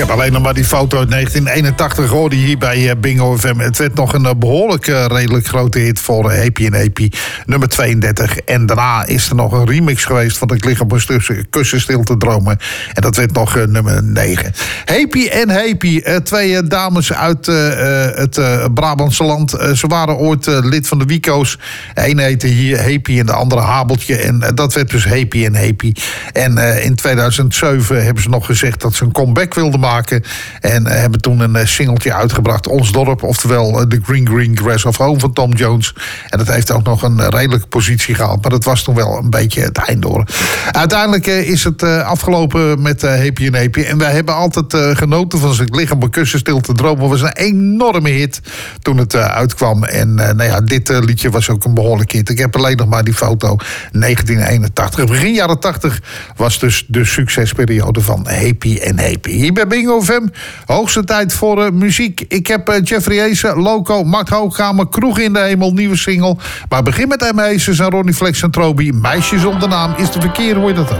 heb alleen nog maar die foto uit 1981 gehoord hier bij Bingo FM. Het werd nog een behoorlijk redelijk grote hit voor Happy & Happy, nummer 32. En daarna is er nog een remix geweest van Ik lig op een kussen stil te dromen. En dat werd nog nummer 9. Happy & Happy, twee dames uit het Brabantse land. Ze waren ooit lid van de Wico's. De ene heette hier Happy en de andere Habeltje. En dat werd dus Happy & Happy. En in 2007 hebben ze nog gezegd dat ze een comeback wilden maken. En hebben toen een singeltje uitgebracht. Ons Dorp, oftewel The Green Grass of Home van Tom Jones. En dat heeft ook nog een redelijke positie gehaald. Maar dat was toen wel een beetje het eind door. Uiteindelijk is het afgelopen met Happy & Happy. En wij hebben altijd genoten van Ik lig op mijn kussen stil te dromen. Het was een enorme hit toen het uitkwam. En nou ja, dit liedje was ook een behoorlijk hit. Ik heb alleen nog maar die foto 1981. Begin jaren 80 was dus de succesperiode van Happy & Happy. Hier bij Bingo FM, hoogste tijd voor muziek. Ik heb Jeffrey Ace, Loco, Mart Hoogkamer, Kroeg in de Hemel, nieuwe single. Maar begin met M. Aces en Ronnie Flex en Trobi. Meisje zonder naam is de verkeer, hoor je dat ook.